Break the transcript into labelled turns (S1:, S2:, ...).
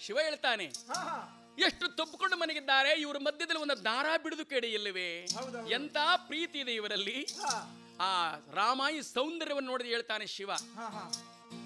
S1: ಶಿವ ಹೇಳ್ತಾನೆ, ಎಷ್ಟು ತಪ್ಪಿಕೊಂಡು ಮನೆಗಿದ್ದಾರೆ, ಇವರ ಮಧ್ಯದಲ್ಲಿ ಒಂದು ದಾರ ಬಿಡುದು ಕೇಳಿ ಇಲ್ಲವೇ? ಎಂತ ಪ್ರೀತಿ ಇದೆ ಇವರಲ್ಲಿ. ಆ ರಾಮಾಯಿ ಸೌಂದರ್ಯವನ್ನು ನೋಡಿದ ಹೇಳ್ತಾನೆ ಶಿವ,